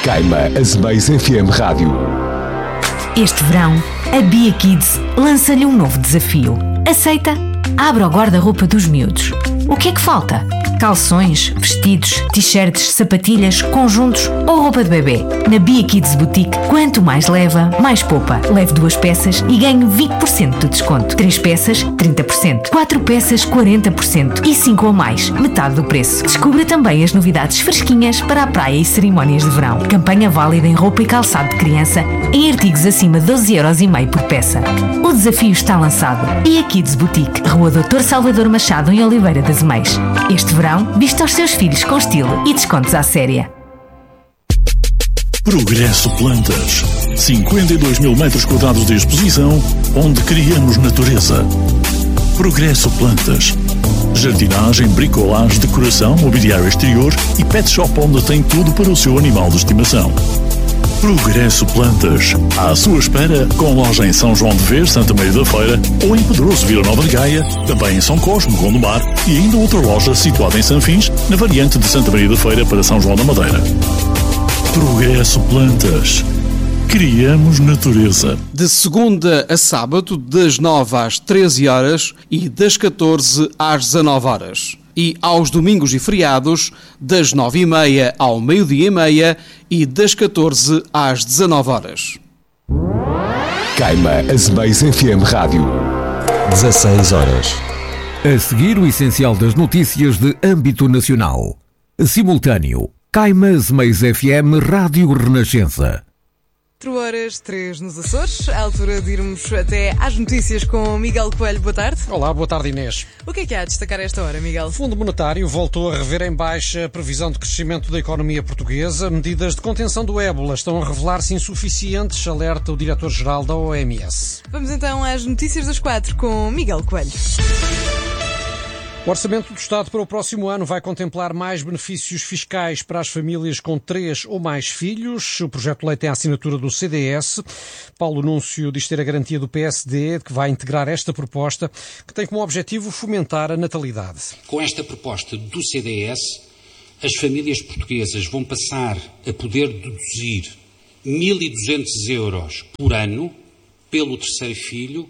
Queima Azeméis FM Rádio. Este verão, a Bia Kids lança-lhe um novo desafio. Aceita? Abre o guarda-roupa dos miúdos. O que é que falta? Calções, vestidos, t-shirts, sapatilhas, conjuntos ou roupa de bebê? Na Bia Kids Boutique, quanto mais leva, mais poupa. Leve 2 peças e ganhe 20% de desconto. 3 peças, 30%. 4 peças, 40%. E 5 ou mais, metade do preço. Descubra também as novidades fresquinhas para a praia e cerimónias de verão. Campanha válida em roupa e calçado de criança, em artigos acima de 12,5€ por peça. O desafio está lançado. Bia Kids Boutique, Rua Dr. Salvador Machado, em Oliveira das Azeméis. Este verão, vista os seus filhos com estilo e descontos à séria. Progresso Plantas. 52 mil metros quadrados de exposição, onde criamos natureza. Progresso Plantas. Jardinagem, bricolagem, decoração, mobiliário exterior e pet shop onde tem tudo para o seu animal de estimação. Progresso Plantas. À sua espera, com loja em São João de Ver, Santa Maria da Feira, ou em Pedroso, Vila Nova de Gaia, também em São Cosme, Gondomar, e ainda outra loja situada em Sanfins, na variante de Santa Maria da Feira para São João da Madeira. Progresso Plantas. Criamos natureza. De segunda a sábado, das 9 às 13 horas e das 14 às 19 horas. E aos domingos e feriados, das 9h30 ao meio-dia e meia e das 14 às 19 horas. Queima Azeméis FM Rádio. 16 horas. A seguir, o essencial das notícias de âmbito nacional. Simultâneo. Queima Azeméis FM Rádio Renascença. 4h03 nos Açores, à altura de irmos até às notícias com Miguel Coelho. Boa tarde. Olá, boa tarde, Inês. O que é que há a destacar a esta hora, Miguel? O Fundo Monetário voltou a rever em baixa a previsão de crescimento da economia portuguesa. Medidas de contenção do ébola estão a revelar-se insuficientes, alerta o diretor-geral da OMS. Vamos então às notícias das 4 com Miguel Coelho. O Orçamento do Estado para o próximo ano vai contemplar mais benefícios fiscais para as famílias com 3 ou mais filhos. O projeto de lei tem a assinatura do CDS. Paulo Núncio diz ter a garantia do PSD de que vai integrar esta proposta, que tem como objetivo fomentar a natalidade. Com esta proposta do CDS, as famílias portuguesas vão passar a poder deduzir 1.200 euros por ano pelo terceiro filho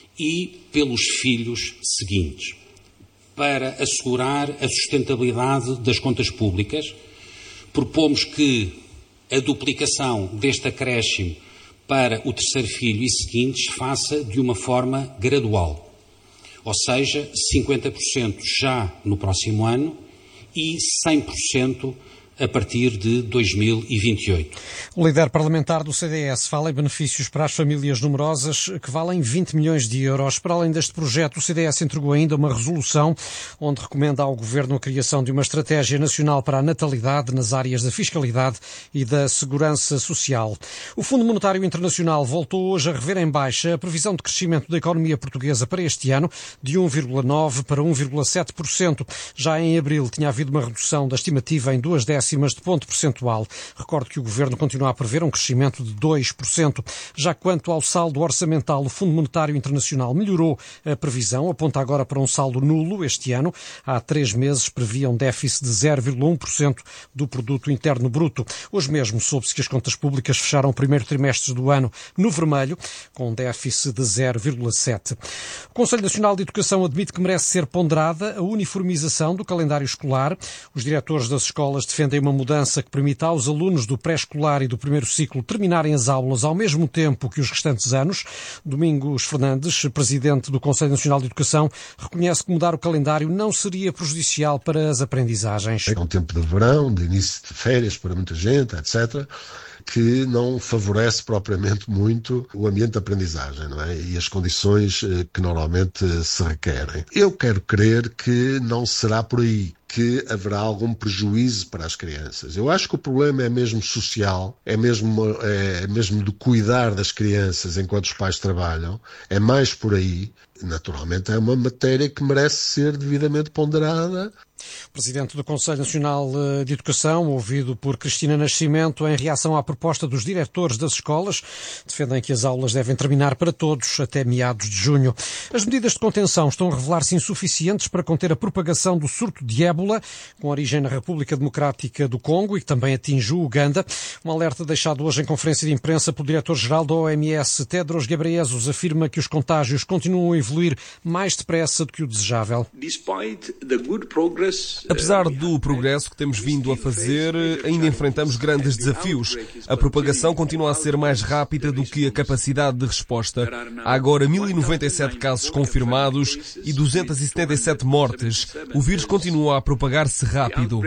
e pelos filhos seguintes. Para assegurar a sustentabilidade das contas públicas, propomos que a duplicação deste acréscimo para o terceiro filho e seguintes se faça de uma forma gradual, ou seja, 50% já no próximo ano e 100% a partir de 2028. O líder parlamentar do CDS fala em benefícios para as famílias numerosas que valem 20 milhões de euros. Para além deste projeto, o CDS entregou ainda uma resolução onde recomenda ao Governo a criação de uma estratégia nacional para a natalidade nas áreas da fiscalidade e da segurança social. O Fundo Monetário Internacional voltou hoje a rever em baixa a previsão de crescimento da economia portuguesa para este ano de 1,9% para 1,7%. Já em abril tinha havido uma redução da estimativa em 0,2 de ponto percentual. Recordo que o Governo continua a prever um crescimento de 2%. Já quanto ao saldo orçamental, o Fundo Monetário Internacional melhorou a previsão, aponta agora para um saldo nulo este ano. Há 3 meses previa um déficit de 0,1% do produto interno bruto. Hoje mesmo soube-se que as contas públicas fecharam o primeiro trimestre do ano no vermelho, com um déficit de 0,7%. O Conselho Nacional de Educação admite que merece ser ponderada a uniformização do calendário escolar. Os diretores das escolas defendem uma mudança que permita aos alunos do pré-escolar e do primeiro ciclo terminarem as aulas ao mesmo tempo que os restantes anos. Domingos Fernandes, presidente do Conselho Nacional de Educação, reconhece que mudar o calendário não seria prejudicial para as aprendizagens. É um tempo de verão, de início de férias para muita gente, etc., que não favorece propriamente muito o ambiente de aprendizagem, não é? E as condições que normalmente se requerem. Eu quero crer que não será por aí que haverá algum prejuízo para as crianças. Eu acho que o problema é mesmo social, é mesmo de cuidar das crianças enquanto os pais trabalham, é mais por aí. Naturalmente é uma matéria que merece ser devidamente ponderada. O Presidente do Conselho Nacional de Educação, ouvido por Cristina Nascimento, em reação à proposta dos diretores das escolas, defendem que as aulas devem terminar para todos até meados de junho. As medidas de contenção estão a revelar-se insuficientes para conter a propagação do surto de ébola, com origem na República Democrática do Congo e que também atinge o Uganda. Um alerta deixado hoje em conferência de imprensa pelo diretor-geral da OMS, Tedros Ghebreyesus, afirma que os contágios continuam a evoluir mais depressa do que o desejável. Apesar do progresso que temos vindo a fazer, ainda enfrentamos grandes desafios. A propagação continua a ser mais rápida do que a capacidade de resposta. Há agora 1.097 casos confirmados e 277 mortes. O vírus continua a propagar-se rápido.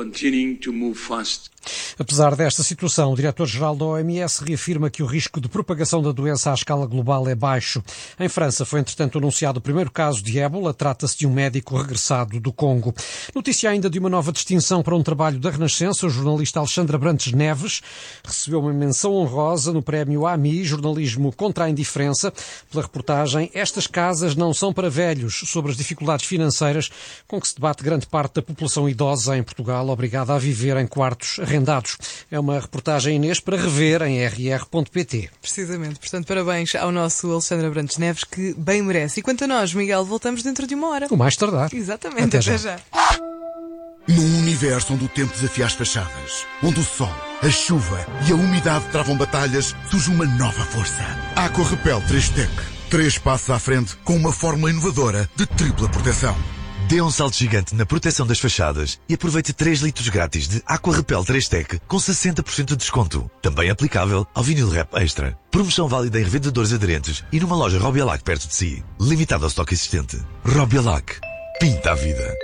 Apesar desta situação, o diretor-geral da OMS reafirma que o risco de propagação da doença à escala global é baixo. Em França foi, entretanto, anunciado o primeiro caso de ébola. Trata-se de um médico regressado do Congo. Notícia ainda de uma nova distinção para um trabalho da Renascença. O jornalista Alexandre Abrantes Neves recebeu uma menção honrosa no prémio AMI, Jornalismo contra a Indiferença, pela reportagem Estas Casas Não São para Velhos, sobre as dificuldades financeiras com que se debate grande parte da população idosa em Portugal, obrigada a viver em quartos arrendados. É uma reportagem, Inês, para rever em rr.pt. Precisamente. Portanto, parabéns ao nosso Alexandre Abrantes Neves, que bem merece. E quanto a nós, Miguel, voltamos dentro de uma hora. O mais tardar. Exatamente. Até já. Num universo onde o tempo desafia as fachadas, onde o sol, a chuva e a umidade travam batalhas, surge uma nova força. Aqua Repel 3-Tech. 3 passos à frente com uma fórmula inovadora de tripla proteção. Dê um salto gigante na proteção das fachadas e aproveite 3 litros grátis de Aqua Repel 3-Tech com 60% de desconto. Também aplicável ao vinil Rap Extra. Promoção válida em revendedores aderentes e numa loja Robialac perto de si. Limitado ao estoque existente. Robialac. Pinta a vida.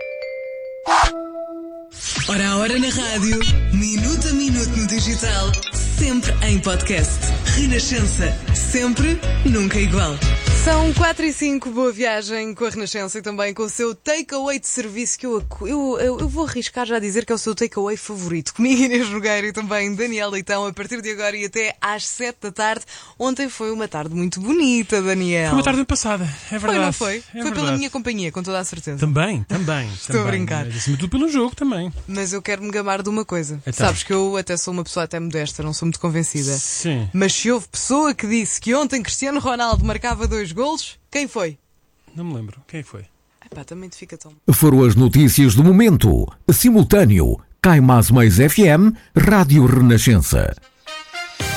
Hora a hora na rádio, minuto a minuto no digital, sempre em podcast. Renascença, sempre, nunca igual. São 4h05, boa viagem com a Renascença e também com o seu takeaway de serviço, que eu vou arriscar já a dizer que é o seu takeaway favorito. Comigo, Inês Nogueira, e também Daniel Leitão, a partir de agora e até às 7 da tarde. Ontem foi uma tarde muito bonita, Daniel. Foi uma tarde bem passada, é verdade. Foi, não foi? É foi verdade. Pela minha companhia, com toda a certeza. Também. Estou a brincar. Mas acima de tudo pelo jogo também. Mas eu quero me gabar de uma coisa. Então. Sabes que eu até sou uma pessoa até modesta, não sou muito convencida. Sim. Mas se houve pessoa que disse que ontem Cristiano Ronaldo marcava 2 golos, quem foi? Não me lembro. Quem foi? Epá, também te fica tão... Foram as notícias do momento. Simultâneo. Cai Mais FM, Rádio Renascença.